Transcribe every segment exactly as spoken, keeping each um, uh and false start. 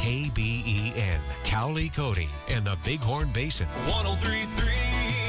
K B E N, Cowley Cody, and the Bighorn Basin. one oh three point three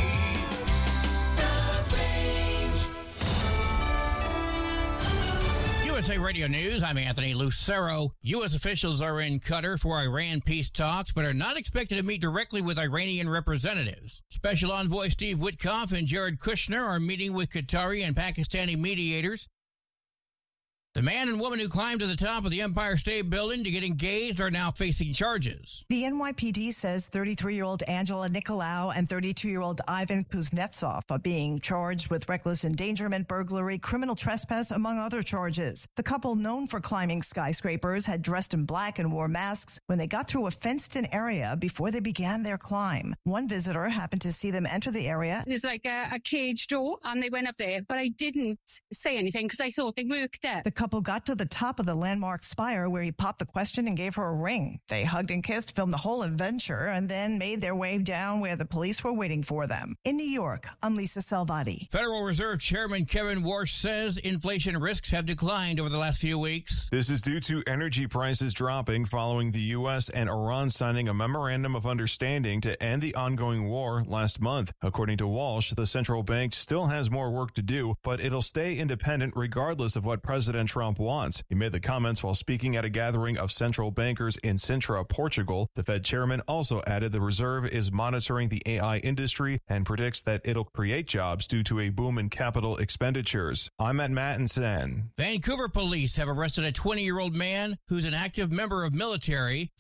U S A Radio News, I'm Anthony Lucero. U S officials are in Qatar for Iran peace talks, but are not expected to meet directly with Iranian representatives. Special Envoy Steve Witkoff and Jared Kushner are meeting with Qatari and Pakistani mediators. The man and woman who climbed to the top of the Empire State Building to get engaged are now facing charges. The N Y P D says thirty-three-year-old Angela Nicolau and thirty-two-year-old Ivan Kuznetsov are being charged with reckless endangerment, burglary, criminal trespass, among other charges. The couple, known for climbing skyscrapers, had dressed in black and wore masks when they got through a fenced-in area before they began their climb. One visitor happened to see them enter the area. There's like a, a cage door, and they went up there, but I didn't say anything because I thought they worked there. The couple got to the top of the landmark spire where he popped the question and gave her a ring. They hugged and kissed, filmed the whole adventure, and then made their way down where the police were waiting for them. In New York, I'm Lisa Salvati. Federal Reserve Chairman Kevin Warsh says inflation risks have declined over the last few weeks. This is due to energy prices dropping following the U S and Iran signing a memorandum of understanding to end the ongoing war last month. According to Walsh, the central bank still has more work to do, but it'll stay independent regardless of what President Trump wants. He made the comments while speaking at a gathering of central bankers in Sintra, Portugal. The Fed chairman also added the reserve is monitoring the A I industry and predicts that it'll create jobs due to a boom in capital expenditures. I'm at Mattinson. Vancouver police have arrested a twenty-year-old man who's an active member of military